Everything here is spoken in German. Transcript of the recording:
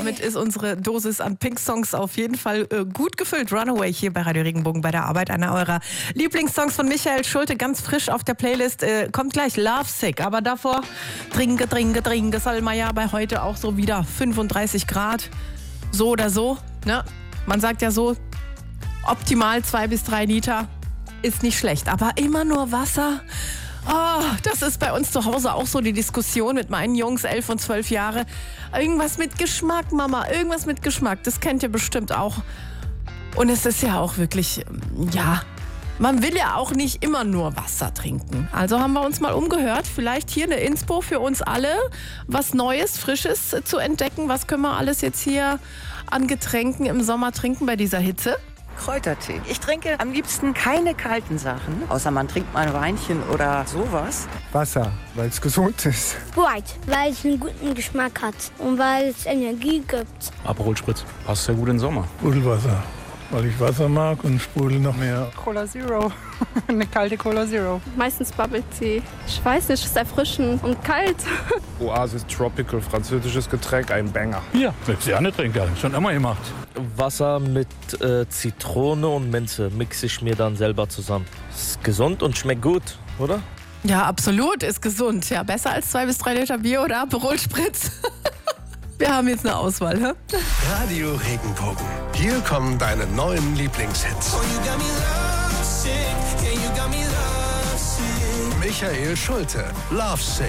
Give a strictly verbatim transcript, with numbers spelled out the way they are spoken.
damit ist unsere Dosis an Pink-Songs auf jeden Fall äh, gut gefüllt. Runaway hier bei Radio Regenbogen bei der Arbeit. Einer eurer Lieblingssongs von Michael Schulte, ganz frisch auf der Playlist. Äh, kommt gleich Lovesick, aber davor Trinke, Trinke, Trinke. Soll man ja bei heute auch so wieder fünfunddreißig Grad. So oder so. Ne? Man sagt ja so, optimal zwei bis drei Liter ist nicht schlecht. Aber immer nur Wasser. Oh, das ist bei uns zu Hause auch so die Diskussion mit meinen Jungs, elf und zwölf Jahre. Irgendwas mit Geschmack, Mama, irgendwas mit Geschmack. Das kennt ihr bestimmt auch. Und es ist ja auch wirklich, ja, man will ja auch nicht immer nur Wasser trinken. Also haben wir uns mal umgehört. Vielleicht hier eine Inspo für uns alle, was Neues, Frisches zu entdecken. Was können wir alles jetzt hier an Getränken im Sommer trinken bei dieser Hitze? Kräutertee. Ich trinke am liebsten keine kalten Sachen, außer man trinkt mal ein Weinchen oder sowas. Wasser, weil es gesund ist. Sprite, weil es einen guten Geschmack hat und weil es Energie gibt. Aperol Spritz, passt sehr gut in den Sommer. Sprudelwasser, weil ich Wasser mag und Sprudel noch mehr. Cola Zero, eine kalte Cola Zero. Meistens Bubble Tea. Ich weiß nicht, ist erfrischend und kalt. Oasis Tropical, französisches Getränk, ein Banger. Hier, mit Sahne-Trinker, schon immer gemacht. Wasser mit äh, Zitrone und Minze mixe ich mir dann selber zusammen. Ist gesund und schmeckt gut, oder? Ja, absolut, ist gesund. Ja, besser als zwei bis drei Liter Bier oder Aperol Spritz. Wir haben jetzt eine Auswahl, hä? Radio Regenbogen. Hier kommen deine neuen Lieblingshits. Michael Schulte, Lovesick.